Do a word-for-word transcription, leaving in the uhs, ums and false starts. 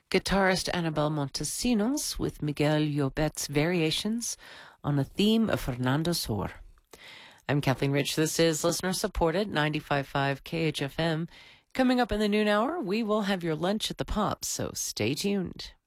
guitarist Annabel Montesinos with Miguel Llobet's variations on a theme of Fernando Sor. I'm Kathleen Rich. This is listener-supported ninety-five point five K H F M. Coming up in the noon hour, we will have your lunch at the Pops, so stay tuned.